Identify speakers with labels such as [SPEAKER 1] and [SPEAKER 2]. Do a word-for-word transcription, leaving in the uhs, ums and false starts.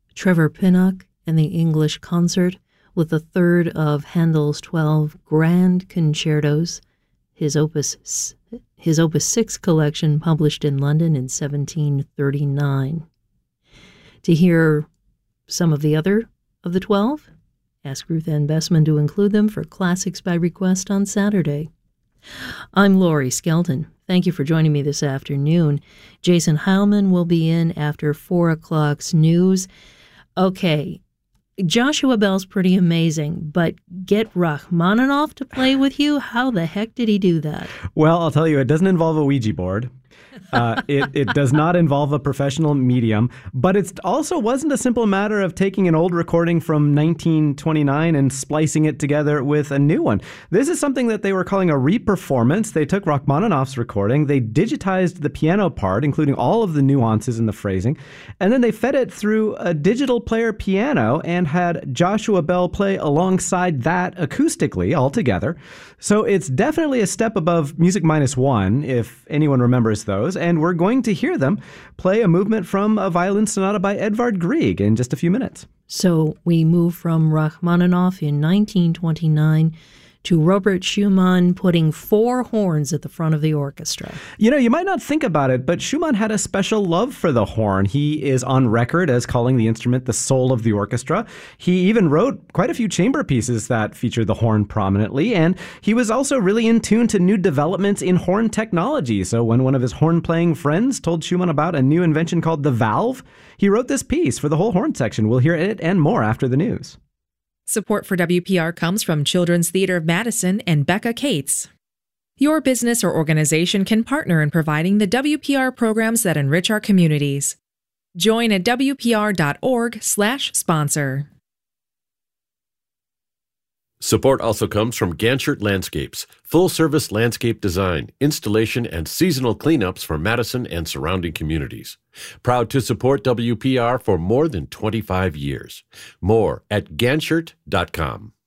[SPEAKER 1] Trevor Pinnock and the English Concert with the third of Handel's twelve Grand Concertos, his Opus, his Opus six collection published in London in seventeen thirty-nine. To hear some of the other of the twelve, ask Ruth Ann Bessman to include them for Classics by Request on Saturday. I'm Laurie Skelton. Thank you for joining me this afternoon. Jason Heilman will be in after four o'clock's news. Okay, Joshua Bell's pretty amazing, but get Rachmaninoff to play with you? How the heck did he do that?
[SPEAKER 2] Well, I'll tell you, it doesn't involve a Ouija board. Uh, it, it does not involve a professional medium, but it also wasn't a simple matter of taking an old recording from nineteen twenty-nine and splicing it together with a new one. This is something that they were calling a reperformance. They took Rachmaninoff's recording, they digitized the piano part, including all of the nuances and the phrasing, and then they fed it through a digital player piano and had Joshua Bell play alongside that acoustically altogether. So it's definitely a step above Music Minus One, if anyone remembers those, and we're going to hear them play a movement from a violin sonata by Edvard Grieg in just a few minutes.
[SPEAKER 1] So we move from Rachmaninoff in nineteen twenty-nine to Robert Schumann putting four horns at the front of the orchestra.
[SPEAKER 2] You know, you might not think about it, but Schumann had a special love for the horn. He is on record as calling the instrument the soul of the orchestra. He even wrote quite a few chamber pieces that feature the horn prominently, and he was also really in tune to new developments in horn technology. So when one of his horn-playing friends told Schumann about a new invention called the valve, he wrote this piece for the whole horn section. We'll hear it and more after the news.
[SPEAKER 3] Support for W P R comes from Children's Theatre of Madison and Becca Cates. Your business or organization can partner in providing the W P R programs that enrich our communities. Join at W P R dot org slash sponsor.
[SPEAKER 4] Support also comes from Ganchert Landscapes, full-service landscape design, installation, and seasonal cleanups for Madison and surrounding communities. Proud to support W P R for more than twenty-five years. More at ganchert dot com.